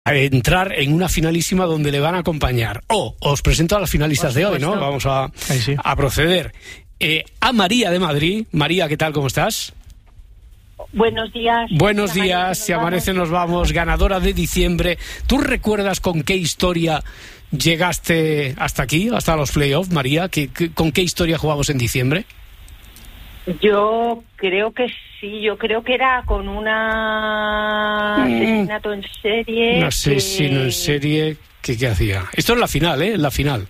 a entrar en una finalísima donde le van a acompañar. Os presento a las finalistas de hoy, ¿no? Vamos a proceder. A María de Madrid. María, ¿qué tal? ¿Cómo estás? Buenos días. Buenos días. Si amanece nos vamos. Ganadora de diciembre. ¿Tú recuerdas con qué historia llegaste hasta aquí, hasta los playoffs, María? ¿Con qué historia jugamos en diciembre? Yo creo que sí, yo creo que era con una asesinato en serie. Un asesino en serie, ¿qué hacía? Esto es la final, ¿eh? La final.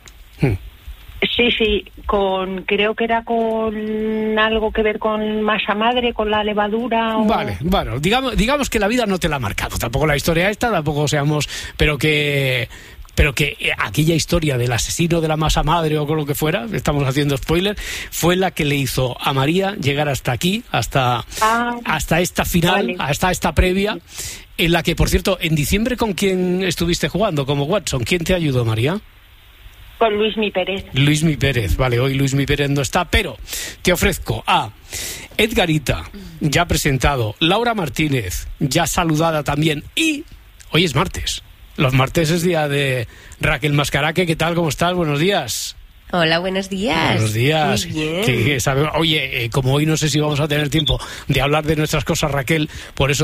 Sí, creo que era con algo que ver con masa madre, con la levadura. Vale, bueno, digamos que la vida no te la ha marcado, tampoco la historia esta, tampoco seamos, pero que aquella historia del asesino de la masa madre o con lo que fuera, estamos haciendo spoiler, fue la que le hizo a María llegar hasta aquí, hasta esta final, vale, hasta esta previa, en la que, por cierto, en diciembre, ¿con quién estuviste jugando como Watson? ¿Quién te ayudó, María? Con Luismi Pérez. Luismi Pérez, vale, hoy Luismi Pérez no está, pero te ofrezco a Edgarita, ya presentado, Laura Martínez, ya saludada también, y hoy es martes. Los martes es día de Raquel Mascaraque. ¿Qué tal? ¿Cómo estás? Buenos días. Hola, buenos días. Buenos días. Muy bien. Oye, como hoy no sé si vamos a tener tiempo de hablar de nuestras cosas, Raquel, por eso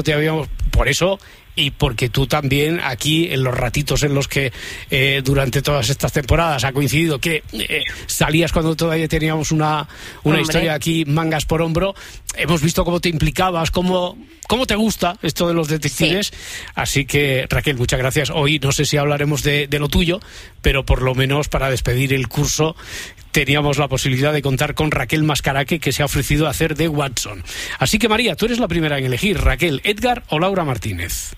y porque tú también aquí, en los ratitos en los que durante todas estas temporadas ha coincidido que salías cuando todavía teníamos una historia aquí, mangas por hombro, hemos visto cómo te implicabas, cómo te gusta esto de los detectives, sí. Así que, Raquel, muchas gracias. Hoy no sé si hablaremos de lo tuyo, pero por lo menos para despedir el curso teníamos la posibilidad de contar con Raquel Mascaraque, que se ha ofrecido a hacer de Watson. Así que, María, tú eres la primera en elegir. Raquel, Edgar o Laura Martínez.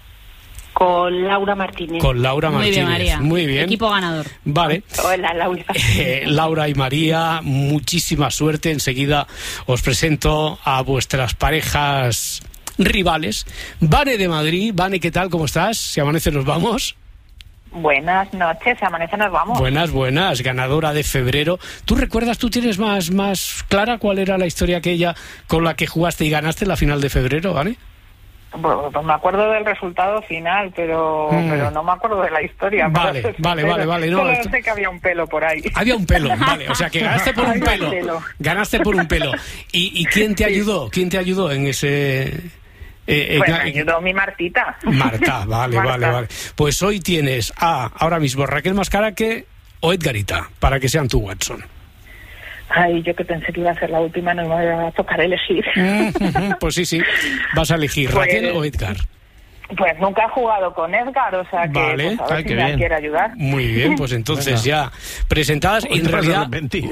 Con Laura Martínez. Con Laura Martínez. Muy bien, María. Muy bien. Equipo ganador. Vale. Hola, Laura. Laura y María, muchísima suerte. Enseguida os presento a vuestras parejas rivales. Vane de Madrid. Vane, ¿qué tal? ¿Cómo estás? Si amanece nos vamos. Buenas noches, si amanece nos vamos. Buenas, ganadora de febrero. ¿Tú recuerdas, tú tienes más clara cuál era la historia aquella con la que jugaste y ganaste la final de febrero, Vane? Pues me acuerdo del resultado final, pero no me acuerdo de la historia. Vale. No, solo sé que había un pelo por ahí. Había un pelo, vale. O sea, que ganaste por un pelo. Ganaste por un pelo. ¿Y quién te ayudó? ¿Quién te ayudó en ese...? Pues me ayudó mi Martita. Marta, vale. Pues hoy tienes ahora mismo Raquel Mascaraque o Edgarita, para que sean tu Watson. Ay, yo que pensé que iba a ser la última, no me iba a tocar elegir. Pues sí, vas a elegir, Raquel o Edgar. Pues nunca he jugado con Edgar, o sea que vale. Pues a ver si me quiere ayudar. Muy bien, pues entonces ya presentadas y en realidad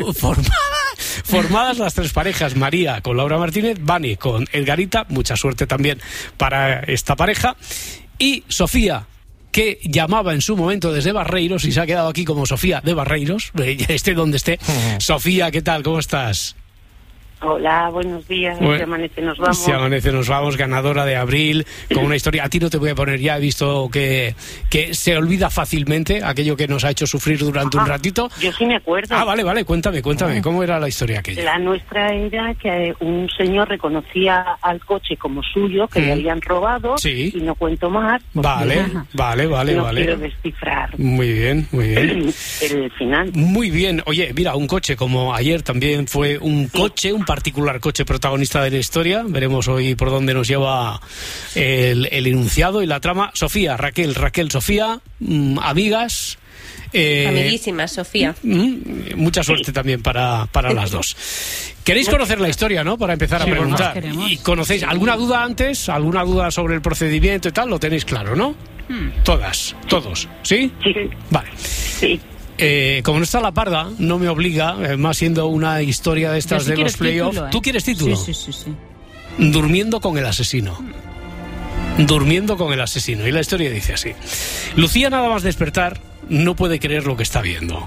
formadas las tres parejas, María con Laura Martínez, Vani con Edgarita, mucha suerte también para esta pareja, y Sofía, que llamaba en su momento desde Barreiros y se ha quedado aquí como Sofía de Barreiros, esté donde esté. Sofía, ¿qué tal? ¿Cómo estás? Hola, buenos días. Si amanece nos vamos. Si amanece nos vamos, ganadora de abril, con una historia. A ti no te voy a poner ya, he visto que se olvida fácilmente aquello que nos ha hecho sufrir durante un ratito. Yo sí me acuerdo. Vale, cuéntame, ¿cómo era la historia aquella? La nuestra era que un señor reconocía al coche como suyo, que le habían robado, sí. Y no cuento más. Vale. No quiero descifrar. Muy bien. El final. Muy bien. Oye, mira, un coche como ayer también fue un coche, un particular coche protagonista de la historia. Veremos hoy por dónde nos lleva el enunciado y la trama. Sofía, Raquel, Sofía, amigas. Amiguísima, Sofía. Mucha suerte también para las dos. ¿Queréis conocer la historia, no? Para empezar a preguntar. ¿Y conocéis alguna duda antes? ¿Alguna duda sobre el procedimiento y tal? Lo tenéis claro, ¿no? Todos, ¿sí? Sí. Vale. Sí. Como no está la parda, no me obliga, más siendo una historia de estas de los playoffs. Título, ¿eh? ¿Tú quieres título? Sí. Durmiendo con el asesino. Y la historia dice así. Lucía, nada más despertar, no puede creer lo que está viendo.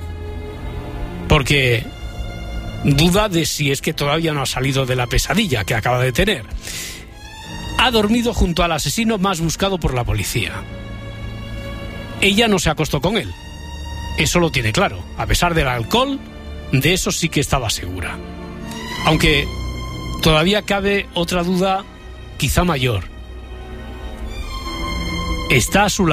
Porque duda de si es que todavía no ha salido de la pesadilla que acaba de tener. Ha dormido junto al asesino más buscado por la policía. Ella no se acostó con él. Eso lo tiene claro. A pesar del alcohol, de eso sí que estaba segura. Aunque todavía cabe otra duda, quizá mayor. está a su lado.